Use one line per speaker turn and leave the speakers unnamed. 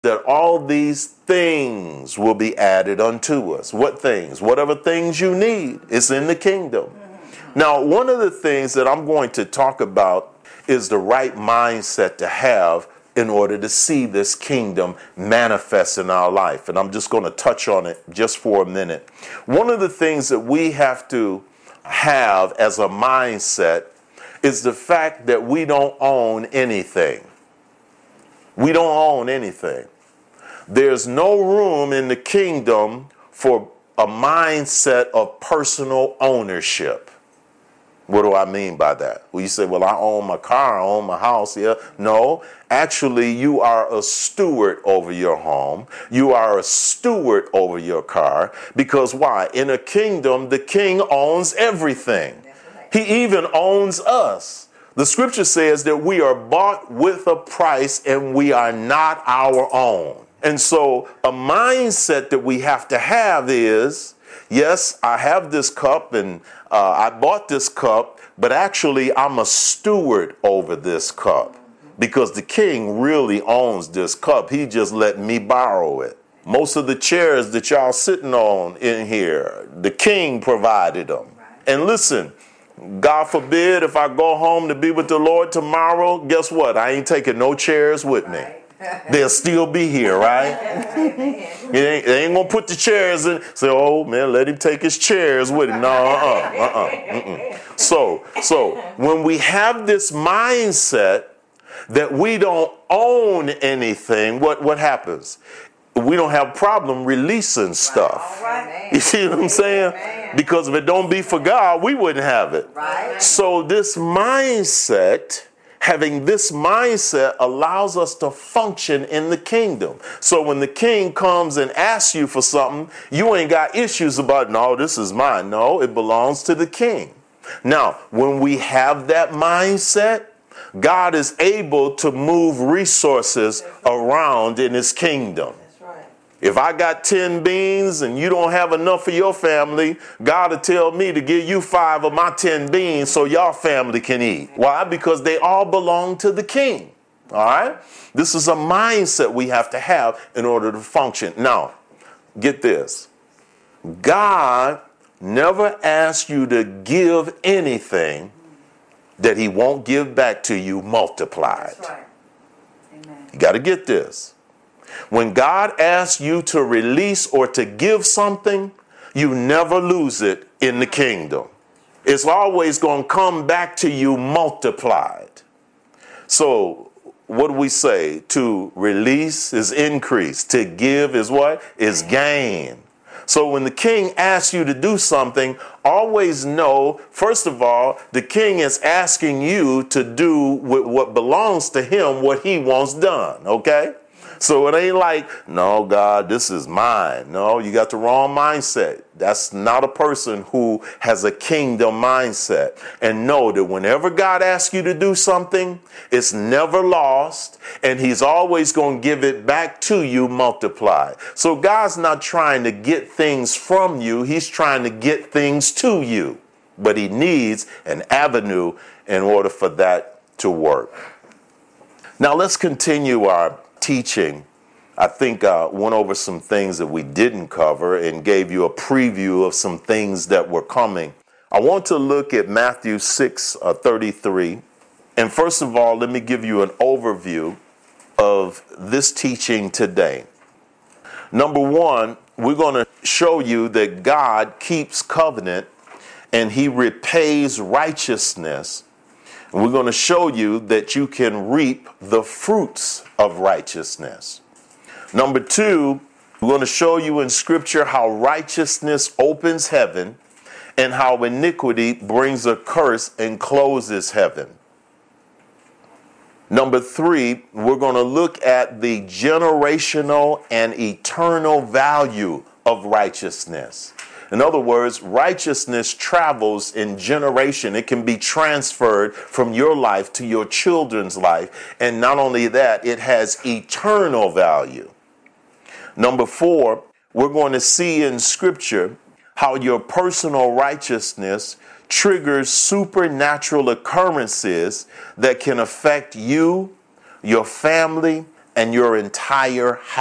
that all these things will be added unto us. What things? Whatever things you need is in the kingdom. Now, one of the things that I'm going to talk about is the right mindset to have in order to see this kingdom manifest in our life. And I'm just going to touch on it just for a minute. One of the things that we have to have as a mindset is the fact that we don't own anything. We don't own anything. There's no room in the kingdom for a mindset of personal ownership. What do I mean by that? Well, you say, well, I own my car, I own my house. Yeah. No, actually, you are a steward over your home. You are a steward over your car. Because why? In a kingdom, the king owns everything. He even owns us. The scripture says that we are bought with a price and we are not our own. And so a mindset that we have to have is, yes, I have this cup and I bought this cup, but actually I'm a steward over this cup because the king really owns this cup. He just let me borrow it. Most of the chairs that y'all sitting on in here, the king provided them. And listen, God forbid if I go home to be with the Lord tomorrow, guess what? I ain't taking no chairs with me. They'll still be here, right? They ain't gonna put the chairs in. Say, oh man, let him take his chairs with him. No, So when we have this mindset that we don't own anything, what happens? We don't have a problem releasing stuff. You see what I'm saying? Because if it don't be for God, we wouldn't have it. So this mindset, having this mindset allows us to function in the kingdom. So when the king comes and asks you for something, you ain't got issues about, no, this is mine. No, it belongs to the king. Now, when we have that mindset, God is able to move resources around in his kingdom. If I got 10 beans and you don't have enough for your family, God will tell me to give you 5 of my 10 beans so your family can eat. Why? Because they all belong to the king. All right? This is a mindset we have to have in order to function. Now, get this. God never asks you to give anything that he won't give back to you multiplied. That's right. Amen. You got to get this. When God asks you to release or to give something, you never lose it in the kingdom. It's always going to come back to you multiplied. So what do we say? To release is increase. To give is what? Is gain. So when the king asks you to do something, always know, first of all, the king is asking you to do with what belongs to him, what he wants done. Okay? So it ain't like, no, God, this is mine. No, you got the wrong mindset. That's not a person who has a kingdom mindset. And know that whenever God asks you to do something, it's never lost, and he's always going to give it back to you multiplied. So God's not trying to get things from you. He's trying to get things to you. But he needs an avenue in order for that to work. Now let's continue our teaching. I think went over some things that we didn't cover and gave you a preview of some things that were coming. I want to look at Matthew 6:33. And first of all, let me give you an overview of this teaching today. Number one, we're going to show you that God keeps covenant and he repays righteousness. And we're going to show you that you can reap the fruits of righteousness. Number two, we're going to show you in Scripture how righteousness opens heaven and how iniquity brings a curse and closes heaven. Number three, we're going to look at the generational and eternal value of righteousness. In other words, righteousness travels in generation. It can be transferred from your life to your children's life. And not only that, it has eternal value. Number four, we're going to see in Scripture how your personal righteousness triggers supernatural occurrences that can affect you, your family, and your entire